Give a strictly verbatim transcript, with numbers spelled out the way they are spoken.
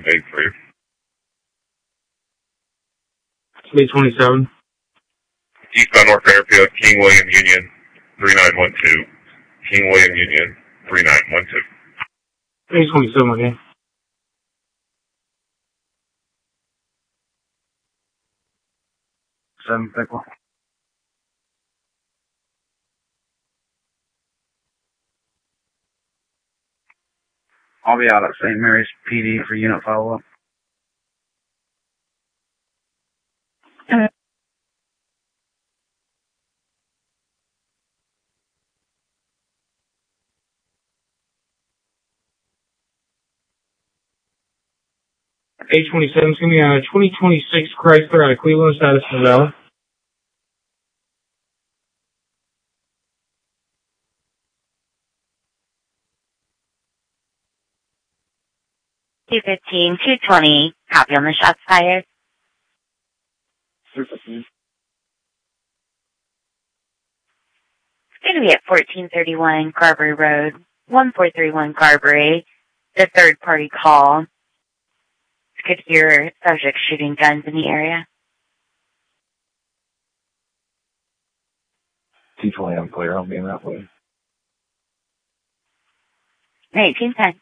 seven eight three. eight twenty-seven. Eastbound North Fairfield, King William Union, three nine one two. King William Union, three nine one two. eight twenty-seven, okay. seven Pickle. I'll be out at Saint Mary's P D for unit follow-up. eight twenty-seven is going to be on a twenty twenty-six Chrysler out of Cleveland, status is valid. two fifteen, two twenty, copy on the shots fired. two fifteen. It's going to be at fourteen thirty-one Carberry Road, one four three one Carberry, the third party call. Could hear subject shooting guns in the area. T twenty, I'm clear. I'll be in that way. eighteen ten.